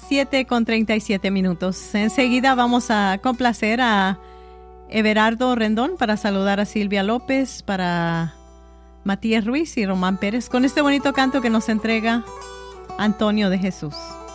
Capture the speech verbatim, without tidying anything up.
siete con treinta y siete minutos. Enseguida vamos a complacer a Everardo Rendón para saludar a Silvia López, para Matías Ruiz y Román Pérez con este bonito canto que nos entrega Antonio de Jesús.